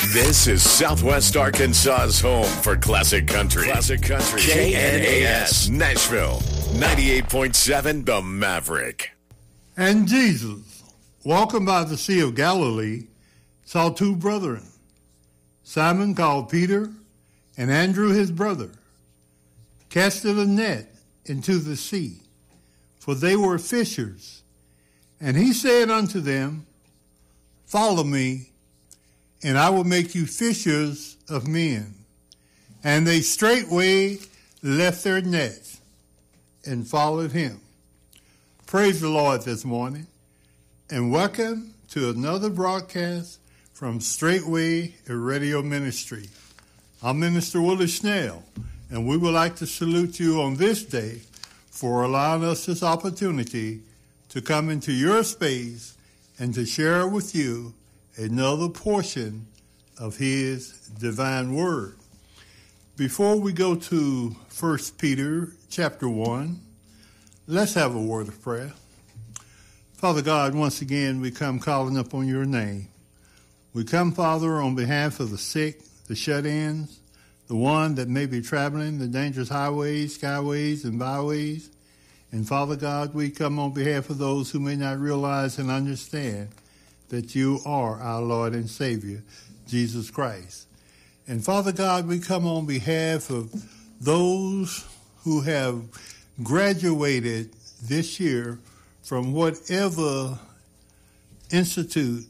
This is Southwest Arkansas's home for classic country. Classic country. KNAS, Nashville, 98.7 The Maverick. And Jesus, walking by the Sea of Galilee, saw two brethren, Simon called Peter, and Andrew his brother, casting a net into the sea, for they were fishers. And he said unto them, Follow me, and I will make you fishers of men. And they straightway left their nets and followed him. Praise the Lord this morning, and welcome to another broadcast from Straightway Radio Ministry. I'm Minister Willie Snell, and we would like to salute you on this day for allowing us this opportunity to come into your space and to share with you another portion of his divine word. Before we go to 1 Peter chapter 1, let's have a word of prayer. Father God, once again, we come calling upon your name. We come, Father, on behalf of the sick, the shut-ins, the one that may be traveling the dangerous highways, skyways, and byways. And Father God, we come on behalf of those who may not realize and understand that you are our Lord and Savior, Jesus Christ. And Father God, we come on behalf of those who have graduated this year from whatever institution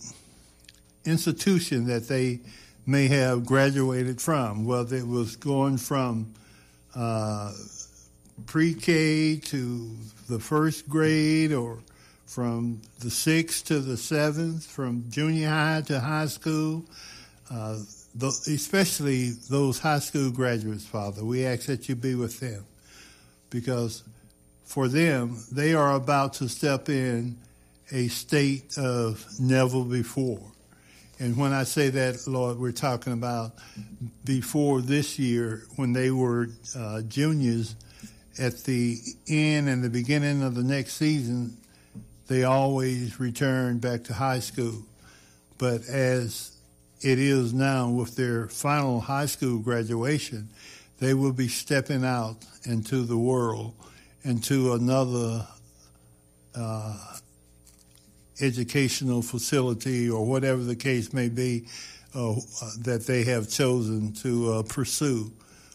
that they may have graduated from, whether it was going from pre-K to the first grade, or from the 6th to the 7th, from junior high to high school, especially those high school graduates, Father. We ask that you be with them, because for them, they are about to step in a state of never before. And when I say that, Lord, we're talking about before this year, when they were juniors. At the end and the beginning of the next season, they always return back to high school. But as it is now with their final high school graduation, they will be stepping out into the world, into another educational facility, or whatever the case may be, that they have chosen to pursue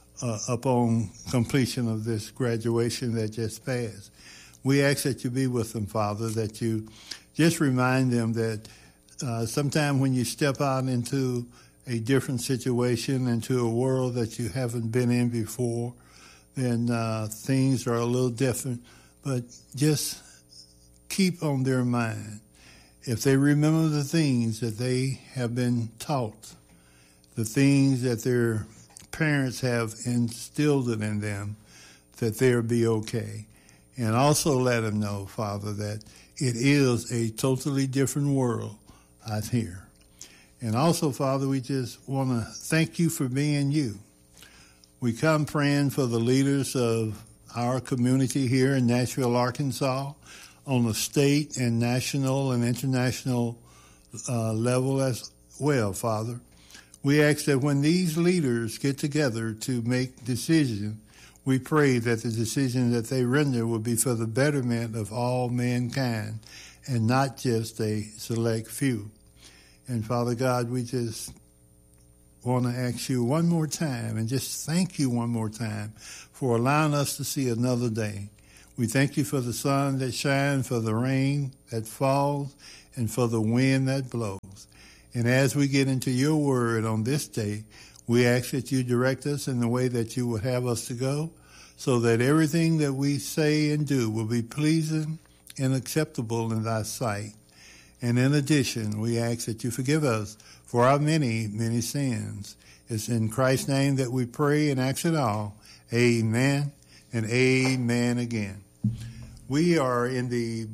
upon completion of this graduation that just passed. We ask that you be with them, Father, that you just remind them that sometime when you step out into a different situation, into a world that you haven't been in before, then things are a little different. But just keep on their mind, if they remember the things that they have been taught, the things that their parents have instilled it in them, that they'll be okay. And also let them know, Father, that it is a totally different world out here. And also, Father, we just want to thank you for being you. We come praying for the leaders of our community here in Nashville, Arkansas, on the state and national and international level as well, Father. We ask that when these leaders get together to make decisions, we pray that the decision that they render will be for the betterment of all mankind and not just a select few. And Father God, we just want to ask you one more time and just thank you one more time for allowing us to see another day. We thank you for the sun that shines, for the rain that falls, and for the wind that blows. And as we get into your word on this day, we ask that you direct us in the way that you would have us to go, so that everything that we say and do will be pleasing and acceptable in thy sight. And in addition, we ask that you forgive us for our many, many sins. It's in Christ's name that we pray and ask it all. Amen and amen again. We are in the